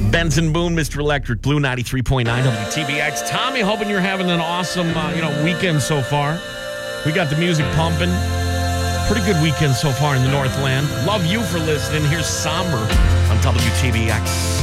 Benson Boone, Mr. Electric, Blue 93.9 WTBX. Tommy, hoping you're having an awesome weekend so far. We got the music pumping. Pretty good weekend so far in the Northland. Love you for listening. Here's Somber on WTBX.